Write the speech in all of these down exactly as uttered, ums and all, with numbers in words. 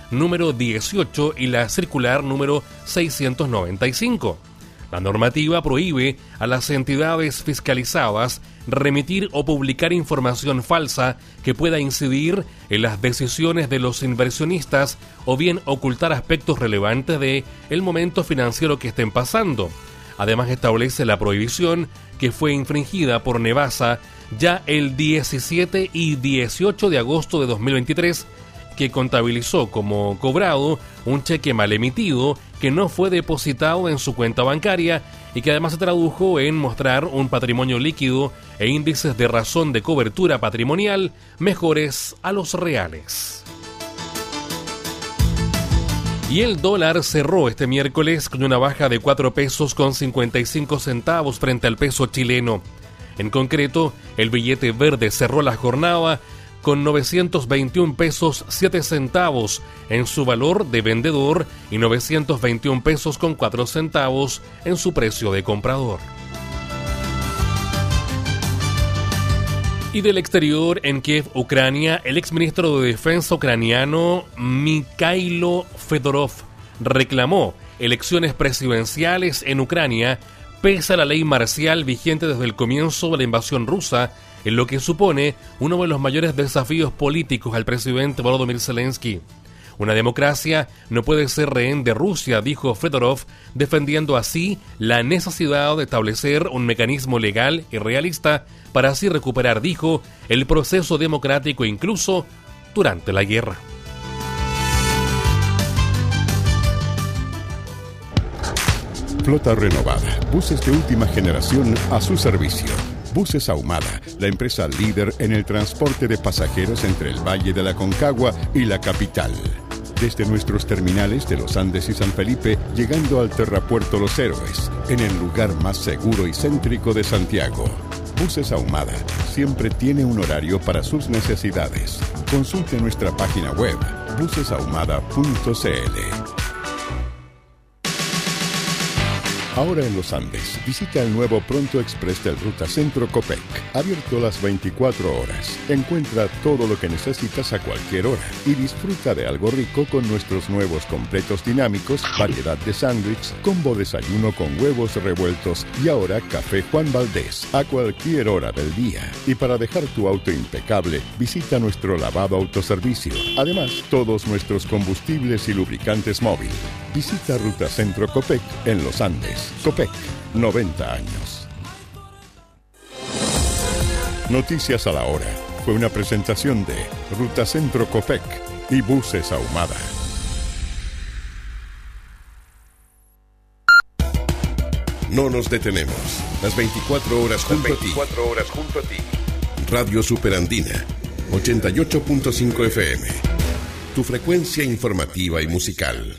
número dieciocho y la circular número seiscientos noventa y cinco. La normativa prohíbe a las entidades fiscalizadas remitir o publicar información falsa que pueda incidir en las decisiones de los inversionistas o bien ocultar aspectos relevantes de el momento financiero que estén pasando. Además, establece la prohibición que fue infringida por Nevasa ya el diecisiete y dieciocho de agosto de dos mil veintitrés, que contabilizó como cobrado un cheque mal emitido que no fue depositado en su cuenta bancaria y que además se tradujo en mostrar un patrimonio líquido e índices de razón de cobertura patrimonial mejores a los reales. Y el dólar cerró este miércoles con una baja de cuatro pesos con cincuenta y cinco centavos frente al peso chileno. En concreto, el billete verde cerró la jornada con novecientos veintiún pesos siete centavos en su valor de vendedor y novecientos veintiún pesos con cuatro centavos en su precio de comprador. Y del exterior, en Kiev, Ucrania, el exministro de Defensa ucraniano Mikhailo Fedorov reclamó elecciones presidenciales en Ucrania pese a la ley marcial vigente desde el comienzo de la invasión rusa, en lo que supone uno de los mayores desafíos políticos al presidente Volodymyr Zelensky. Una democracia no puede ser rehén de Rusia, dijo Fedorov, defendiendo así la necesidad de establecer un mecanismo legal y realista para así recuperar, dijo, el proceso democrático incluso durante la guerra. Flota renovada, buses de última generación a su servicio. Buses Ahumada, la empresa líder en el transporte de pasajeros entre el Valle de la Aconcagua y la capital. Desde nuestros terminales de Los Andes y San Felipe, llegando al Terrapuerto Los Héroes, en el lugar más seguro y céntrico de Santiago. Buses Ahumada siempre tiene un horario para sus necesidades. Consulte nuestra página web, buses ahumada punto c l. Ahora en Los Andes, visita el nuevo Pronto Express del Ruta Centro Copec, abierto las veinticuatro horas. Encuentra todo lo que necesitas a cualquier hora y disfruta de algo rico con nuestros nuevos completos dinámicos, variedad de sándwich, combo desayuno con huevos revueltos y ahora café Juan Valdés a cualquier hora del día. Y para dejar tu auto impecable, visita nuestro lavado autoservicio. Además, todos nuestros combustibles y lubricantes móvil. Visita Ruta Centro Copec en Los Andes. Copec, noventa años. Noticias a la hora. Fue una presentación de Ruta Centro Copec y Buses Ahumada. No nos detenemos. Las veinticuatro horas junto Las veinticuatro a ti. horas junto a ti. Radio Superandina, ochenta y ocho punto cinco F M. Tu frecuencia informativa y musical.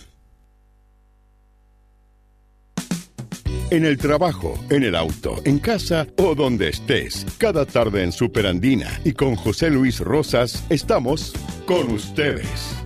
En el trabajo, en el auto, en casa o donde estés. Cada tarde en Superandina y con José Luis Rosas estamos con ustedes.